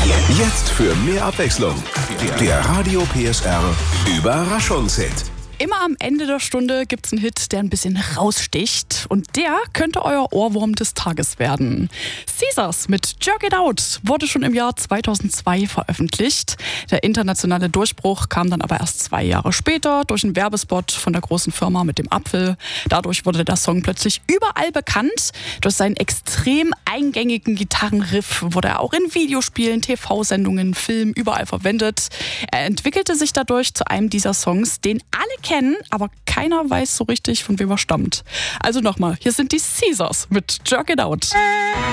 Jetzt für mehr Abwechslung. Der Radio PSR Überraschungshit. Immer am Ende der Stunde gibt's einen Hit, der ein bisschen raussticht. Und der könnte euer Ohrwurm des Tages werden. Caesars mit Jerk It Out wurde schon im Jahr 2002 veröffentlicht. Der internationale Durchbruch kam dann aber erst 2 Jahre später durch einen Werbespot von der großen Firma mit dem Apfel. Dadurch wurde der Song plötzlich überall bekannt. Durch seinen extrem eingängigen Gitarrenriff wurde er auch in Videospielen, TV-Sendungen, Filmen überall verwendet. Er entwickelte sich dadurch zu einem dieser Songs, den alle kennen, aber keiner weiß so richtig, von wem er stammt. Also nochmal, hier sind die Caesars mit Jerk It Out.